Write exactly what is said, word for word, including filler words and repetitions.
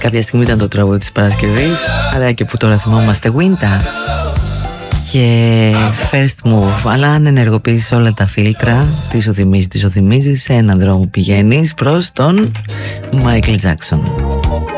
κάποια στιγμή ήταν το τραγούδι της Παρασκευής, αλλά και που τώρα θυμόμαστε, Winter και First Move. Αλλά αν ενεργοποιήσεις όλα τα φίλτρα, τι σου θυμίζει, τι σου θυμίζει, σε έναν δρόμο πηγαίνεις προς τον Michael Jackson.